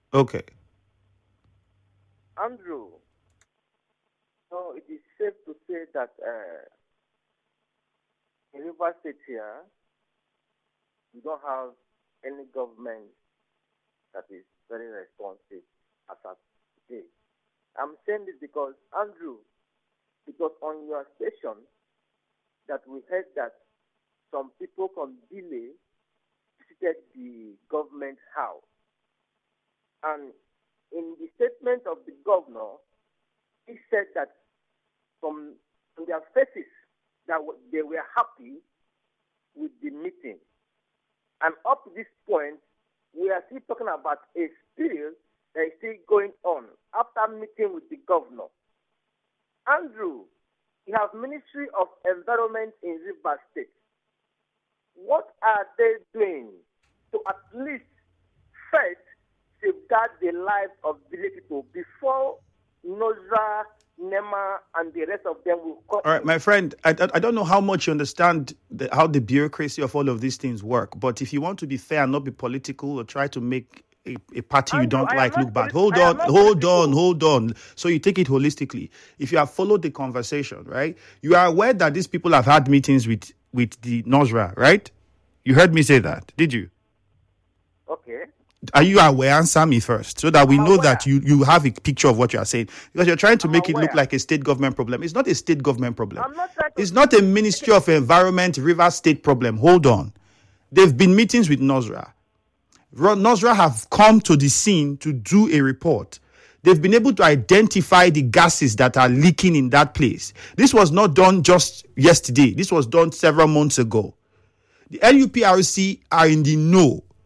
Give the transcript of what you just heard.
Okay. Andrew, so it is safe to say that in River State here, we don't have any government that is very responsive as of today. I'm saying this because, Andrew, it was on your station that we heard that some people from Dile visited the government house. And in the statement of the governor, he said that from their faces that they were happy with the meeting. And up to this point, we are still talking about a spill that is still going on after meeting with the governor. Andrew, you have Ministry of Environment in River State. What are they doing to at least first safeguard the lives of village people before Nozra, Nema, and the rest of them will come All right, in? my friend, I don't know how much you understand how the bureaucracy of all of these things work, but if you want to be fair and not be political or try to make a party you Andrew, don't like look bad, hold I am on, not hold on, political. hold on. So you take it holistically. If you have followed the conversation, right, you are aware that these people have had meetings with the NOSRA, right? You heard me say that, did you? Okay, Are you aware? Answer me first, so that we I'm know that aware. you have a picture of what you are saying. Because you're trying to I'm make it look aware. like a state government problem. It's not a state government problem. I'm not trying to It's not a make it. Ministry of Environment, River State problem. Hold on. They've been meetings with NOSRA. NOSRA have come to the scene to do a report. They've been able to identify the gases that are leaking in that place. This was not done just yesterday. This was done several months ago. The LUPRC are in the know.